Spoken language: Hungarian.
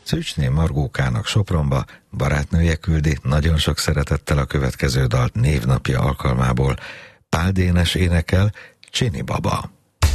Szűcsné Margókának Sopronba, barátnője küldi nagyon sok szeretettel a következő dalt névnapja alkalmából. Pál Dénes énekel, Csini baba.